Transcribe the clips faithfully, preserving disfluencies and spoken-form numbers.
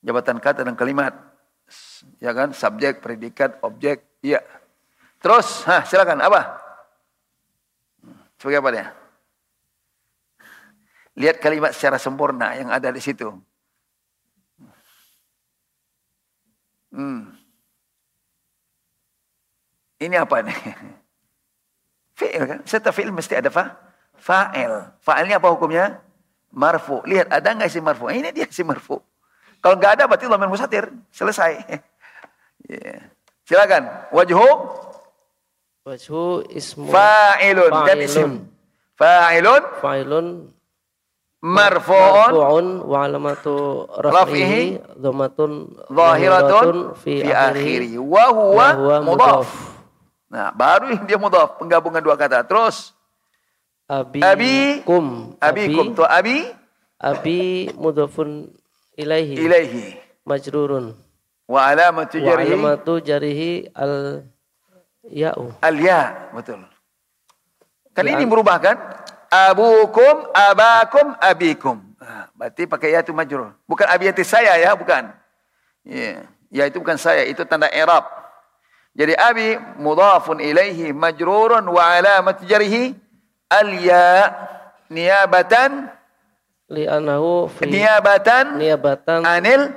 Jabatan kata dan kalimat. Ya kan? Subjek, predikat, objek. Iya. Terus, hah, silakan. Apa? Sebagai apa dia? Lihat kalimat secara sempurna yang ada di situ. Hmm. Ini apa nih? Fi'il kan? Serta fi'il mesti ada fa? Fa'il. Fa'ilnya apa hukumnya? Marfu. Lihat, ada nggak isi marfu? Ini dia isi marfu. Kalau nggak ada berarti dhamir mustatir. Selesai. Yeah. Silakan. Wajhu. Wajhu ismu. Fa'ilun. Dan isim. Fa'ilun. Fa'ilun. Marfu'un. Marfu'un. Wa alamatu raf'ihi. Dhammatun. Zahiratun. Fi akhiri. Wa huwa mudhaf. Nah, baru dia mudhaf. Penggabungan dua kata. Terus. Abi. Abi. Kum. Abikum. Tuh abi. Abi mudhafun ilaihi. Ilaihi. Majrurun. Wa alamatu jarihi. Wa alamatu jarihi al ya'u. Al ya, betul. Kan ini berubah kan? Abukum, abakum, abikum. Nah, berarti pakai ya itu majrur. Bukan abiyati saya ya, bukan. Ya, ya itu bukan saya, itu tanda i'rab. Jadi abi mudhafun ilaihi majrurun wa alamatu jarihi al ya niyabatan Li'anahu fi niyabatan niyabatan anil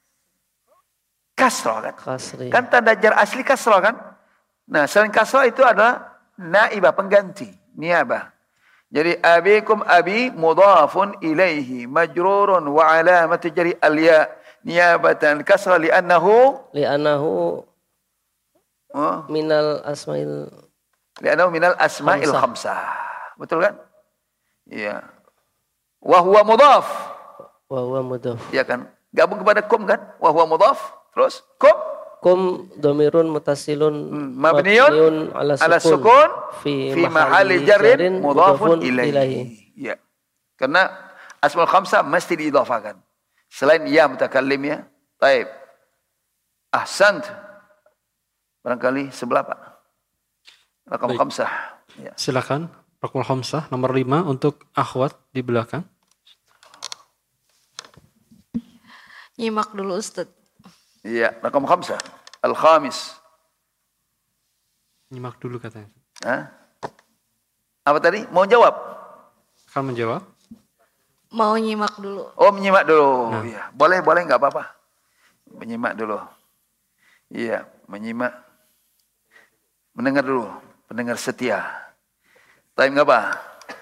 kasrah kan? kasri. Kan tanda jar asli kasrah kan? Nah, selain kasrah itu adalah naibah pengganti, niyabah. Jadi abikum abi mudhafun ilaihi majrurun wa alamatu jari al-ya niyabatan kasrah li'annahu Li'anahu oh, minal asmail li'annahu minal asma'il khamsah. Betul kan? Iya. Wa huwa mudhaf. wa huwa mudhaf. Ya kan? Gabung kepada kum kan? Wa huwa mudhaf. Terus kum Kum dhamirun mutasilun hmm, mabniun ala ala sukun, sukun fi, fi mahalli jarrin mudhafun ilaihi. Ya. Karena asmaul khamsah mesti diidhafakan. Selain ya mutakallim ya. Baik. Ahsant. Barangkali sebelah Pak. Rakam khamsah. Ya. Silakan. Rakam khamsah nomor lima untuk akhwat di belakang. Nyimak dulu Ustaz. Iya, rakam khamsah. Al-khamis. Nyimak dulu katanya. Hah? Apa tadi? Mau jawab? Akan menjawab. Mau nyimak dulu. Oh, menyimak dulu. Nah. Iya. Boleh, boleh enggak apa-apa. Menyimak dulu. Iya, menyimak. Mendengar dulu. Pendengar setia. Time enggak apa?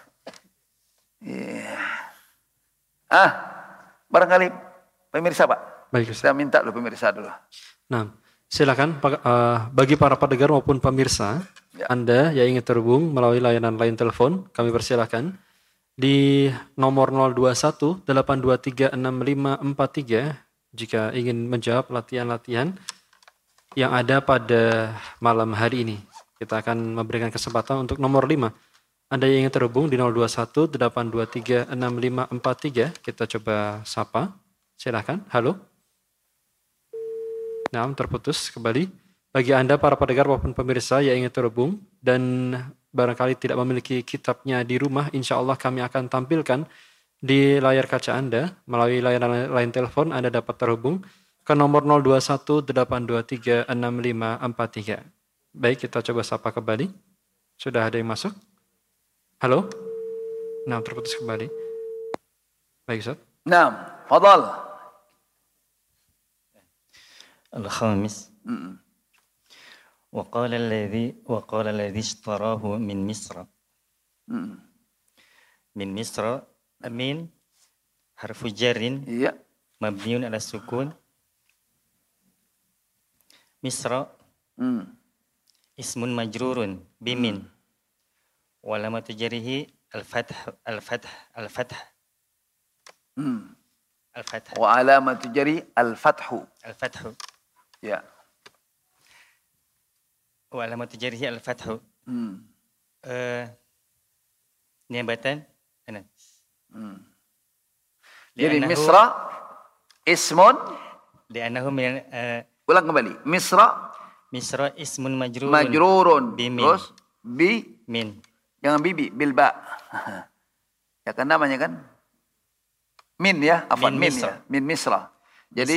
Iya. Ah, barangkali pemirsa Pak. Baik, Ustaz. Saya minta dulu pemirsa dulu. Nah, silakan uh, bagi para pendengar maupun pemirsa, Ya. Anda yang ingin terhubung melalui layanan line telepon, kami persilakan di nomor nol dua satu delapan dua tiga enam lima empat tiga jika ingin menjawab latihan-latihan yang ada pada malam hari ini. Kita akan memberikan kesempatan untuk nomor lima. Anda yang ingin terhubung di nol dua satu delapan dua tiga enam lima empat tiga, kita coba sapa. Silakan. Halo. Nah, terputus kembali. Bagi Anda para pendengar maupun pemirsa yang ingin terhubung dan barangkali tidak memiliki kitabnya di rumah, insya Allah kami akan tampilkan di layar kaca Anda melalui layanan line telepon. Anda dapat terhubung ke nomor nol dua satu delapan dua tiga enam lima empat tiga. Baik, kita coba sapa kembali. Sudah ada yang masuk? Halo? Nah, terputus kembali. Baik, Ustaz. Nah, fadal. الخامس وقال الذي وقال الذي اشتراه من مصر من مصر من حرف جر Iya. مبني على السكون مصر Hmm. اسم مجرور بمن وعلامة جره الفتح الفتح الفتح Hmm. الفتح Wa alamatu jari al-fathu. الفتح Ya. وعلامة جره الفتح Hmm. آه، نيابة أنا Hmm. Jadi لأنه- Misra ismun, لأنه من آه، ulang kembali. Misra مصر اسم مجرور majrurun. Bimin. Terus bi, من jangan bibi, bil ba. Ya kan namanya kan? Min ya, afwan Min min, Misra. ya. Min Misra. Jadi